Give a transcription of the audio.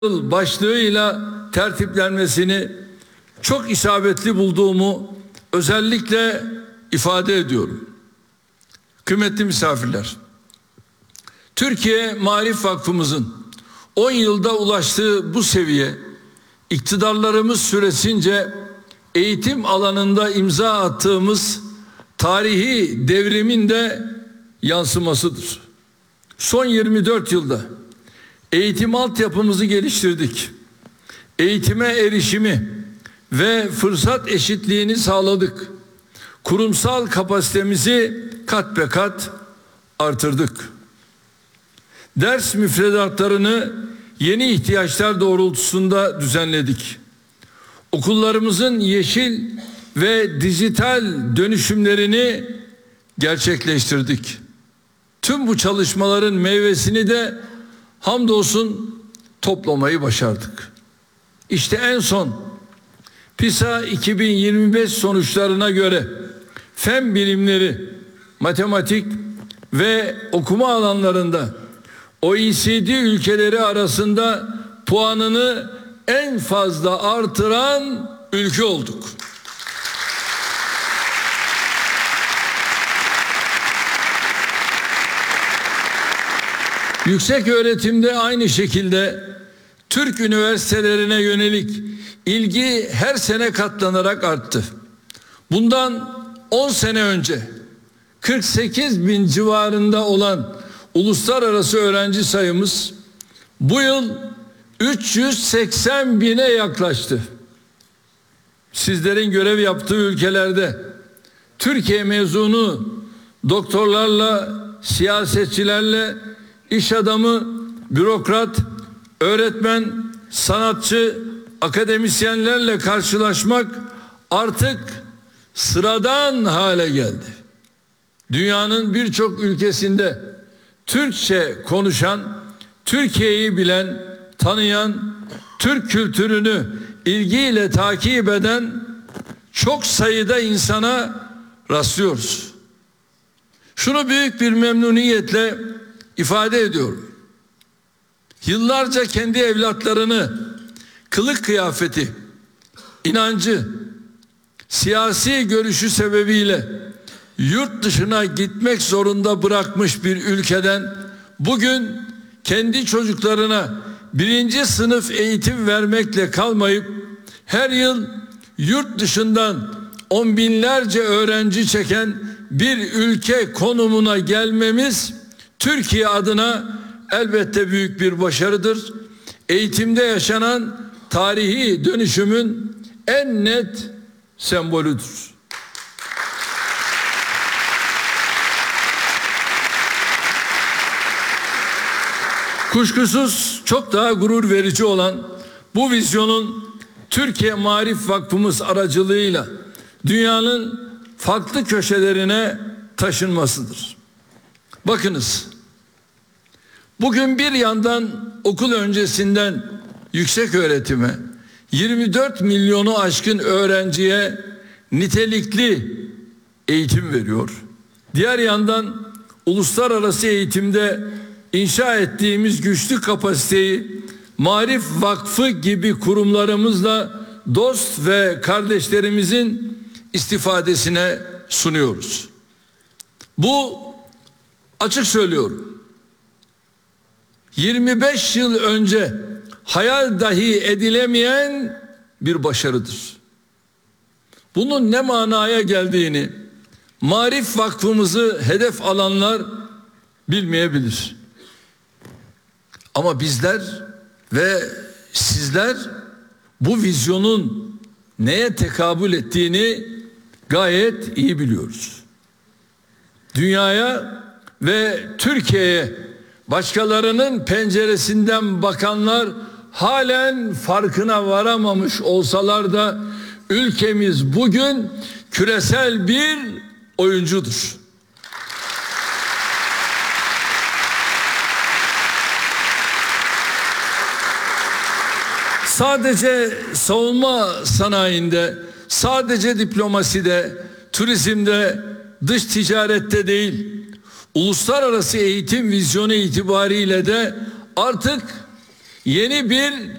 başlığıyla tertiplenmesini çok isabetli bulduğumu özellikle ifade ediyorum. Kıymetli misafirler, Türkiye Maarif Vakfımızın 10 yılda ulaştığı bu seviye, iktidarlarımız süresince eğitim alanında imza attığımız tarihi devrimin de yansımasıdır. Son 24 yılda eğitim altyapımızı geliştirdik. Eğitime erişimi ve fırsat eşitliğini sağladık. Kurumsal kapasitemizi kat be kat artırdık. Ders müfredatlarını yeni ihtiyaçlar doğrultusunda düzenledik. Okullarımızın yeşil ve dijital dönüşümlerini gerçekleştirdik. Tüm bu çalışmaların meyvesini de hamdolsun toplamayı başardık. İşte en son PISA 2025 sonuçlarına göre fen bilimleri, matematik ve okuma alanlarında OECD ülkeleri arasında puanını en fazla artıran ülke olduk. Yüksek öğretimde aynı şekilde Türk üniversitelerine yönelik ilgi her sene katlanarak arttı. Bundan 10 sene önce 48 bin civarında olan uluslararası öğrenci sayımız bu yıl 380 bine yaklaştı. Sizlerin görev yaptığı ülkelerde Türkiye mezunu doktorlarla, siyasetçilerle, iş adamı, bürokrat, öğretmen, sanatçı, akademisyenlerle karşılaşmak artık sıradan hale geldi. Dünyanın birçok ülkesinde Türkçe konuşan, Türkiye'yi bilen, tanıyan, Türk kültürünü ilgiyle takip eden çok sayıda insana rastlıyoruz. Şunu büyük bir memnuniyetle ifade ediyorum. Yıllarca kendi evlatlarını kılık kıyafeti, inancı, siyasi görüşü sebebiyle yurt dışına gitmek zorunda bırakmış bir ülkeden bugün kendi çocuklarına 1. sınıf eğitim vermekle kalmayıp her yıl yurt dışından on binlerce öğrenci çeken bir ülke konumuna gelmemiz Türkiye adına elbette büyük bir başarıdır. Eğitimde yaşanan tarihi dönüşümün en net sembolüdür. Kuşkusuz çok daha gurur verici olan bu vizyonun Türkiye Maarif Vakfımız aracılığıyla dünyanın farklı köşelerine taşınmasıdır. Bakınız, bugün bir yandan okul öncesinden yüksek öğretime 24 milyonu aşkın öğrenciye nitelikli eğitim veriyor. Diğer yandan uluslararası eğitimde inşa ettiğimiz güçlü kapasiteyi Maarif Vakfı gibi kurumlarımızla dost ve kardeşlerimizin istifadesine sunuyoruz. Bu, açık söylüyorum, 25 yıl önce hayal dahi edilemeyen bir başarıdır. Bunun ne manaya geldiğini Maarif Vakfımızı hedef alanlar bilmeyebilir. Ama bizler ve sizler bu vizyonun neye tekabül ettiğini gayet iyi biliyoruz. Dünyaya ve Türkiye'ye başkalarının penceresinden bakanlar halen farkına varamamış olsalar da ülkemiz bugün küresel bir oyuncudur. Sadece savunma sanayinde, sadece diplomaside, turizmde, dış ticarette değil, uluslararası eğitim vizyonu itibariyle de artık Yeni bir